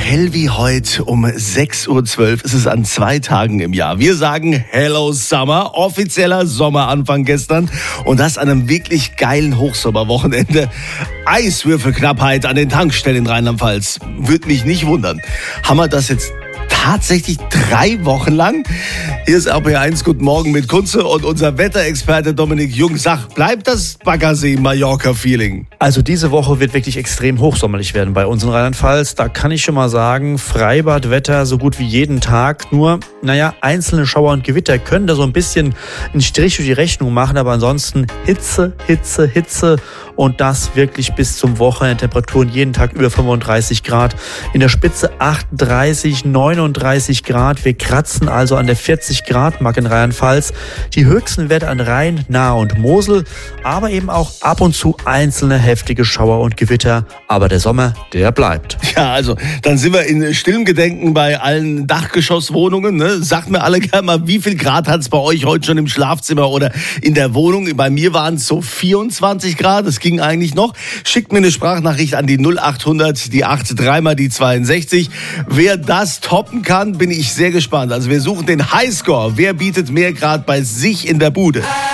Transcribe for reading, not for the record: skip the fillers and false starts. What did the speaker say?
hell wie heute um 6.12 Uhr ist es an 2 Tagen im Jahr. Wir sagen Hello Summer, offizieller Sommeranfang gestern und das an einem wirklich geilen Hochsommerwochenende. Eiswürfelknappheit an den Tankstellen in Rheinland-Pfalz. Würde mich nicht wundern. Haben wir das jetzt tatsächlich 3 Wochen lang? Hier ist RP1, guten Morgen mit Kunze und unser Wetterexperte Dominik Jung. Sag, bleibt das Baggersee-Mallorca-Feeling? Also diese Woche wird wirklich extrem hochsommerlich werden bei uns in Rheinland-Pfalz. Da kann ich schon mal sagen, Freibadwetter so gut wie jeden Tag. Nur, einzelne Schauer und Gewitter können da so ein bisschen einen Strich durch die Rechnung machen. Aber ansonsten Hitze, Hitze, Hitze. Und das wirklich bis zum Wochenende. Temperaturen jeden Tag über 35 Grad. In der Spitze 38, 39 Grad. Wir kratzen also an der 40 Grad Marke in Rheinland-Pfalz. Die höchsten Werte an Rhein, Nahe und Mosel. Aber eben auch ab und zu einzelne heftige Schauer und Gewitter. Aber der Sommer, der bleibt. Ja, also dann sind wir in stillem Gedenken bei allen Dachgeschosswohnungen. Ne? Sagt mir alle gerne mal, wie viel Grad hat es bei euch heute schon im Schlafzimmer oder in der Wohnung? Bei mir waren es so 24 Grad. Das ging eigentlich noch. Schickt mir eine Sprachnachricht an die 0800, die 83 mal die 62. Wer das toppen kann, bin ich sehr gespannt. Also wir suchen den Highscore. Wer bietet mehr Grad bei sich in der Bude?